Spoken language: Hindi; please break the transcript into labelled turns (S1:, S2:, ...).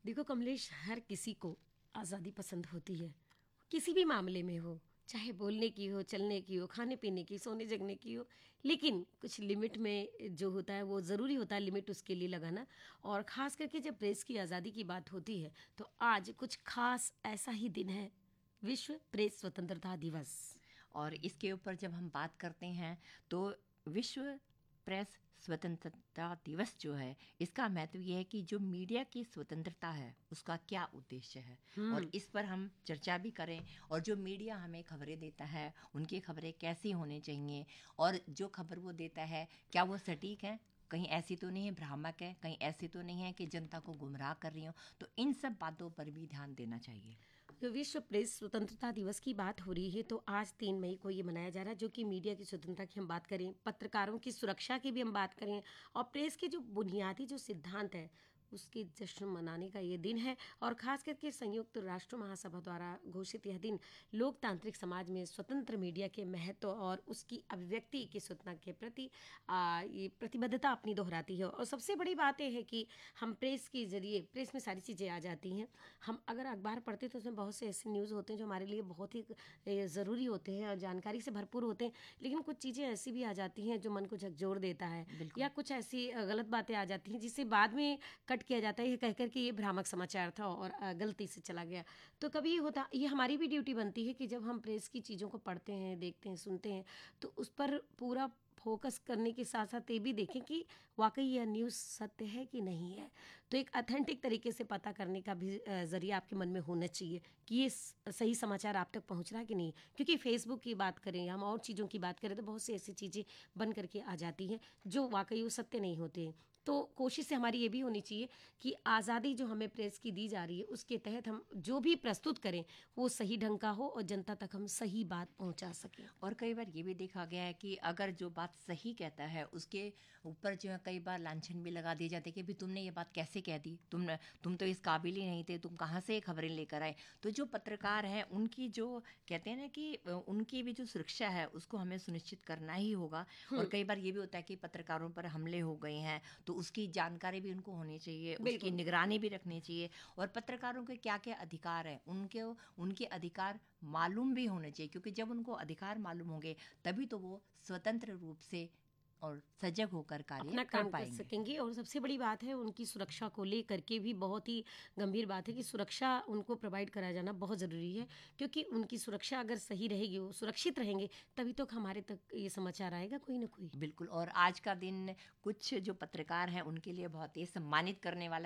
S1: देखो कमलेश, हर किसी को आज़ादी पसंद होती है, किसी भी मामले में हो, चाहे बोलने की हो, चलने की हो, खाने पीने की, सोने जगने की हो। लेकिन कुछ लिमिट में जो होता है वो ज़रूरी होता है लिमिट उसके लिए लगाना। और ख़ास करके जब प्रेस की आज़ादी की बात होती है तो आज कुछ खास ऐसा ही दिन है, विश्व प्रेस स्वतंत्रता दिवस।
S2: और इसके ऊपर जब हम बात करते हैं तो विश्व प्रेस स्वतंत्रता दिवस जो है, इसका महत्व ये है कि जो मीडिया की स्वतंत्रता है उसका क्या उद्देश्य है, और इस पर हम चर्चा भी करें। और जो मीडिया हमें खबरें देता है उनकी खबरें कैसी होनी चाहिए, और जो खबर वो देता है क्या वो सटीक है, कहीं ऐसी तो नहीं है भ्रामक है, कहीं ऐसी तो नहीं है कि जनता को गुमराह कर रही हो। तो इन सब बातों पर भी ध्यान देना चाहिए।
S1: तो विश्व प्रेस स्वतंत्रता दिवस की बात हो रही है तो आज 3 मई को ये मनाया जा रहा है, जो कि मीडिया की स्वतंत्रता की हम बात करें, पत्रकारों की सुरक्षा की भी हम बात करें, और प्रेस के जो बुनियादी जो सिद्धांत है उसके जश्न मनाने का ये दिन है। और ख़ास करके संयुक्त राष्ट्र महासभा द्वारा घोषित यह दिन लोकतांत्रिक समाज में स्वतंत्र मीडिया के महत्व और उसकी अभिव्यक्ति की स्वतंत्रता के प्रति ये प्रतिबद्धता अपनी दोहराती है। और सबसे बड़ी बात यह है कि हम प्रेस के जरिए, प्रेस में सारी चीज़ें आ जाती हैं। हम अगर अखबार पढ़ते हैं तो उसमें बहुत से ऐसे न्यूज़ होते हैं जो हमारे लिए बहुत ही ज़रूरी होते हैं और जानकारी से भरपूर होते हैं। लेकिन कुछ चीज़ें ऐसी भी आ जाती हैं जो मन को झकझोर देता है, या कुछ ऐसी गलत बातें आ जाती हैं जिसे बाद में कट किया जाता है ये कहकर कि ये भ्रामक समाचार था और गलती से चला गया। तो कभी ये होता, ये हमारी भी ड्यूटी बनती है कि जब हम प्रेस की चीज़ों को पढ़ते हैं, देखते हैं, सुनते हैं, तो उस पर पूरा फोकस करने के साथ साथ ये भी देखें कि वाकई यह न्यूज़ सत्य है कि नहीं है। तो एक अथेंटिक तरीके से पता करने का भी ज़रिया आपके मन में होना चाहिए कि ये सही समाचार आप तक पहुंच रहा है कि नहीं। क्योंकि फेसबुक की बात करें या हम और चीज़ों की बात करें तो बहुत सी ऐसी चीज़ें बन करके आ जाती हैं जो वाकई वो सत्य नहीं होते हैं। तो कोशिश से हमारी ये भी होनी चाहिए कि आज़ादी जो हमें प्रेस की दी जा रही है उसके तहत हम जो भी प्रस्तुत करें वो सही ढंग का हो और जनता तक हम सही बात पहुंचा सकें।
S2: और कई बार ये भी देखा गया है कि अगर जो बात सही कहता है उसके ऊपर जो है कई बार लांछन भी लगा दिए जाते हैं कि भी तुमने ये बात कैसे कह दी, तुम तो इस काबिल ही नहीं थे, तुम कहाँ से ये खबरें लेकर आए। तो जो पत्रकार हैं उनकी जो कहते हैं ना कि उनकी भी जो सुरक्षा है उसको हमें सुनिश्चित करना ही होगा। और कई बार ये भी होता है कि पत्रकारों पर हमले हो गए हैं तो उसकी जानकारी भी उनको होनी चाहिए, उसकी
S1: बिल्कुल।
S2: निगरानी भी रखनी चाहिए। और पत्रकारों के क्या क्या अधिकार हैं उनके अधिकार मालूम भी होने चाहिए, क्योंकि जब उनको अधिकार मालूम होंगे तभी तो वो स्वतंत्र रूप से और सजग होकर कार्य
S1: अपना
S2: कर
S1: काम कर
S2: पाएंगे।
S1: सकेंगे। और सबसे बड़ी बात है उनकी सुरक्षा को लेकर के भी बहुत ही गंभीर बात है कि सुरक्षा उनको प्रोवाइड कराया जाना बहुत ज़रूरी है। क्योंकि उनकी सुरक्षा अगर सही रहेगी, वो सुरक्षित रहेंगे, तभी तो हमारे तक ये समाचार आएगा कोई ना कोई।
S2: बिल्कुल। और आज का दिन कुछ जो पत्रकार हैं उनके लिए बहुत ही सम्मानित करने वाला